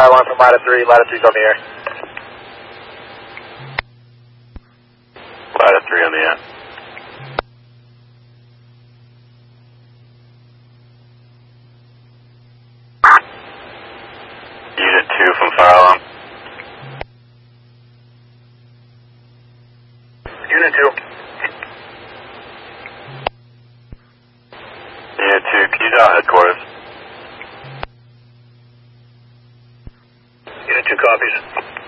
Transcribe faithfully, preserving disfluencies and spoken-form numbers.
One from latitude three, latitude on the air. Latitude three on the air. Unit two from fire alarm. Unit two. Unit two, can you dial headquarters? Unit two copies.